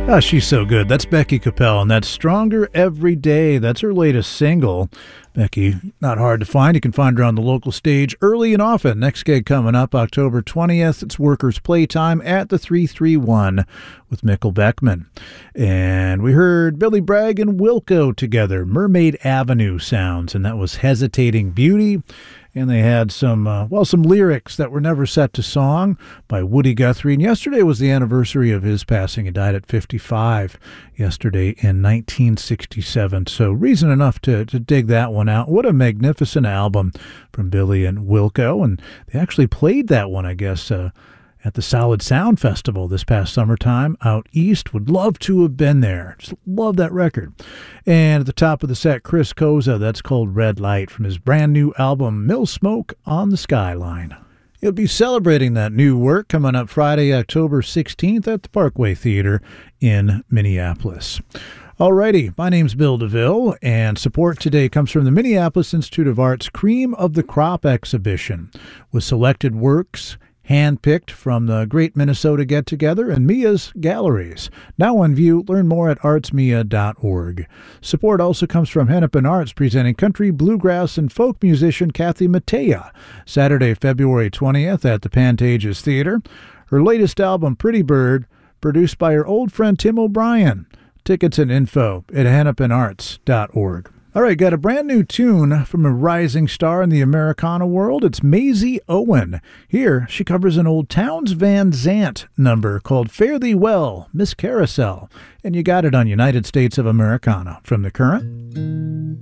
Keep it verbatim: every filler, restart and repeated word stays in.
Oh, she's so good. That's Becky Capel, and that's Stronger Every Day. That's her latest single. Becky, not hard to find. You can find her on the local stage early and often. Next gig coming up October twentieth. It's Workers' Playtime at the three three one with Mikkel Beckman. And we heard Billy Bragg and Wilco together, Mermaid Avenue sounds, and that was Hesitating Beauty. And they had some, uh, well, some lyrics that were never set to song by Woody Guthrie. And yesterday was the anniversary of his passing. He died at fifty-five yesterday in nineteen sixty-seven. So reason enough to, to dig that one out. What a magnificent album from Billy and Wilco. And they actually played that one, I guess, uh, at the Solid Sound Festival this past summertime out east. Would love to have been there. Just love that record. And at the top of the set, Chris Koza, that's called Red Light from his brand new album, Mill Smoke on the Skyline. He'll be celebrating that new work coming up Friday, October sixteenth at the Parkway Theater in Minneapolis. Alrighty, my name's Bill DeVille, and support today comes from the Minneapolis Institute of Art's Cream of the Crop exhibition, with selected works handpicked from the Great Minnesota Get-Together and Mia's Galleries. Now on view, learn more at arts mia dot org. Support also comes from Hennepin Arts, presenting country, bluegrass, and folk musician Kathy Mattea, Saturday, February twentieth at the Pantages Theater. Her latest album, Pretty Bird, produced by her old friend Tim O'Brien. Tickets and info at hennepin arts dot org. All right, got a brand new tune from a rising star in the Americana world. It's Maisie Owen. Here, she covers an old Townes Van Zandt number called Fare Thee Well, Miss Carousel. And you got it on United States of Americana from The Current.